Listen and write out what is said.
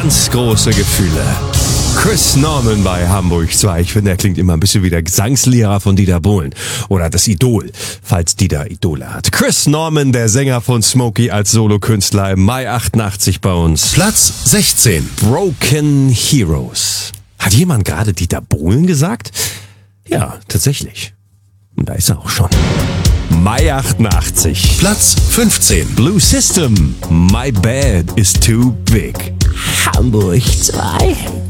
ganz große Gefühle. Chris Norman bei Hamburg 2. Ich finde, er klingt immer ein bisschen wie der Gesangslehrer von Dieter Bohlen. Oder das Idol, falls Dieter Idole hat. Chris Norman, der Sänger von Smokey als Solokünstler, im Mai 88 bei uns. Platz 16. Broken Heroes. Hat jemand gerade Dieter Bohlen gesagt? Ja, tatsächlich. Und da ist er auch schon. Mai 88. Platz 15. Blue System. My Bed is Too Big. Hamburg 2.